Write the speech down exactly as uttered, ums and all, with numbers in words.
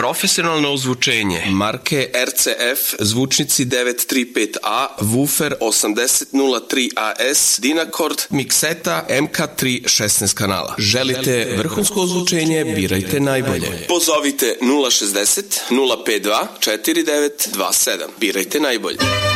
profesionalno ozvučenje. Marke R C F, zvučnici devet tri pet A, Woofer osamdeset nula tri A S, Dynacord, Mixeta M K tri šesnaest kanala. Želite vrhunsko ozvučenje, birajte najbolje. Pozovite nula šezdeset nula pet dva četiri devet dva sedam. Birajte najbolje.